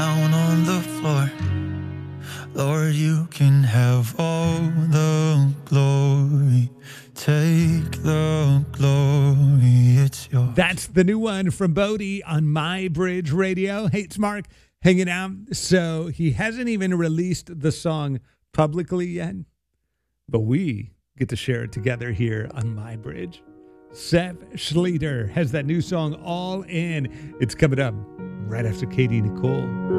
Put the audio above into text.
down on the floor. Lord, you can have all the glory. Take the glory, it's yours. That's the new one from Bodie on My Bridge Radio. Hey, it's Mark hanging out. So he hasn't even released the song publicly yet, but we get to share it together here on My Bridge. Seth Schleter has that new song, All In. It's coming up right after Katie Nicole.